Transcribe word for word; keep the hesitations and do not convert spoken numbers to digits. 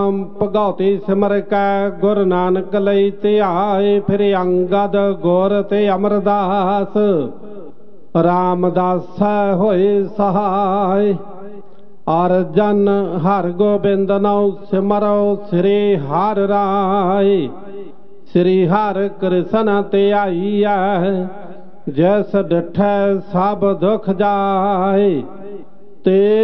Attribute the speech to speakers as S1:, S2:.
S1: नाम भगौती सिमर कै गुरु नानक लई धियाए। फिर अंगद गुर ते अमरदास रामदास होए सहाय। अर्जन हर गोबिंद नौ सिमरो श्री हर राय। श्री हर कृष्ण धियाईया जैस डिठै सब दुख जाए। ते